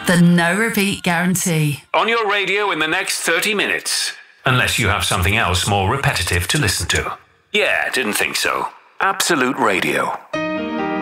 The no repeat guarantee. On your radio in the next 30 minutes. Unless you have something else more repetitive to listen to. Yeah, didn't think so. Absolute Radio.